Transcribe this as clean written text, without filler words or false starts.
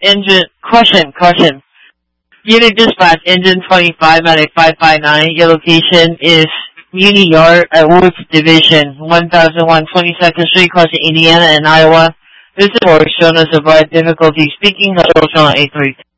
Engine, caution. Unit dispatch, engine 25 at a 559. Your location is Muni Yard at Woods Division, 1001 22nd Street, crossing Indiana and Iowa. This is for showing us about difficulty speaking. Channel 83.